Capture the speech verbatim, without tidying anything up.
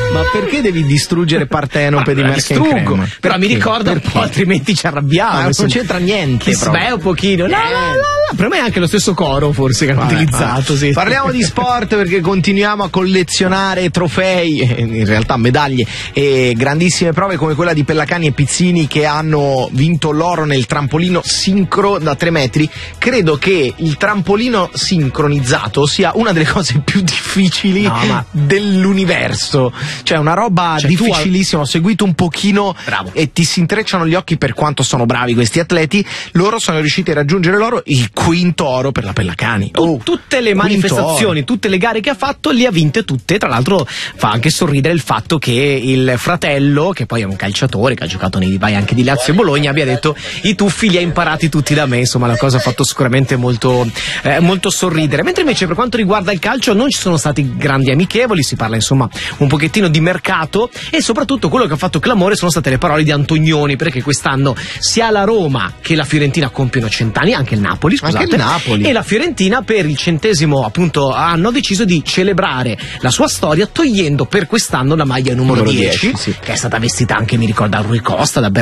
Ma perché devi distruggere Partenope di Merck and Creme? Però mi ricorda un po', altrimenti ci arrabbiamo. Ma non c'entra niente. Beh, un pochino. No, no, no, no. Per me è anche lo stesso coro, forse, che hanno Vabbè, utilizzato. Sì. Parliamo di sport perché continuiamo a collezionare trofei, in realtà medaglie e grandissime prove come quella di Pellacani e Pizzini, che hanno vinto l'oro nel trampolino sincro da tre metri. Credo che il trampolino sincronizzato sia una delle cose più difficili no, ma... dell'universo. Cioè una roba cioè, difficilissima. Ho seguito un pochino. Bravo. E ti si intrecciano gli occhi per quanto sono bravi questi atleti. Loro sono riusciti a raggiungere l'oro, il quinto oro per la Pellacani. Oh, tutte le manifestazioni, tutte le gare che ha fatto le ha vinte tutte. Tra l'altro fa anche sorridere il fatto che il fratello, che poi è un calciatore che ha giocato nei vai anche di Lazio e Bologna, abbia detto i tuffi li ha imparati tutti da me. Insomma, la cosa ha fatto sicuramente molto, eh, molto sorridere. Mentre invece per quanto riguarda il calcio non ci sono stati grandi amichevoli, si parla insomma un pochettino di mercato, e soprattutto quello che ha fatto clamore sono state le parole di Antonioni, perché quest'anno sia la Roma che la Fiorentina compiono cent'anni, anche il Napoli, scusate, anche il Napoli. E la Fiorentina per il centesimo appunto anno ha deciso di celebrare la sua storia togliendo per quest'anno la maglia numero, numero dieci, dieci sì. che è stata vestita anche, mi ricorda, Rui Costa, da